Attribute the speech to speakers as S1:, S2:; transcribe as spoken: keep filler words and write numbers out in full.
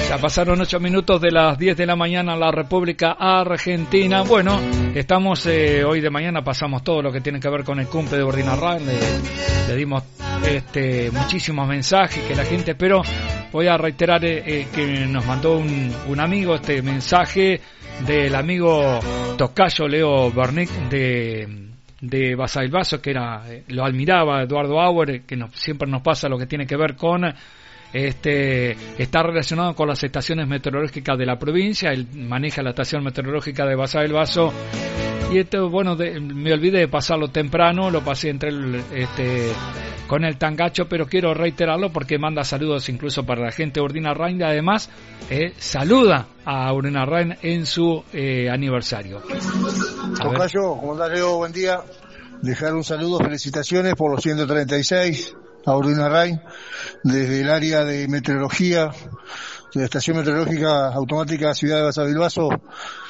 S1: Ya pasaron ocho minutos de las diez de la mañana en la República Argentina. Bueno, estamos eh, hoy de mañana, pasamos todo lo que tiene que ver con el cumple de Urdinarrain. Le, le dimos este, muchísimos mensajes que la gente, pero voy a reiterar eh, eh, que nos mandó un, un amigo este mensaje del amigo tocayo Leo Bernic de, de Basavilbaso, que era, eh, lo admiraba Eduardo Auer, que nos, siempre nos pasa lo que tiene que ver con... Este, está relacionado con las estaciones meteorológicas de la provincia. Él maneja la estación meteorológica de Basavilbaso. Y esto, bueno, de, me olvidé de pasarlo temprano, lo pasé entre el, este, con el Tangacho, pero quiero reiterarlo porque manda saludos incluso para la gente de Urdinarrain. Además, eh, saluda a Urdinarrain en su eh, aniversario.
S2: Tocayo, ¿cómo andás, Leo? Buen día. Dejar un saludo, felicitaciones por los ciento treinta y seis a Urdinarrain, desde el área de meteorología, de la Estación Meteorológica Automática Ciudad de Basavilbaso.